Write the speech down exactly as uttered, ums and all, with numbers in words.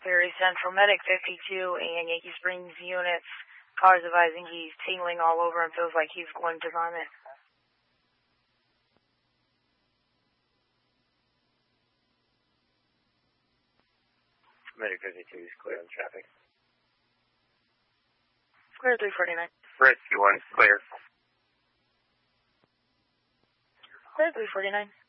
Very Central, Medic fifty-two and Yankee Springs units. Cars advising he's tingling all over and feels like he's going to vomit. Medic fifty-two is clear on traffic. Clear three forty-nine. Rescue one, clear. Clear three forty-nine.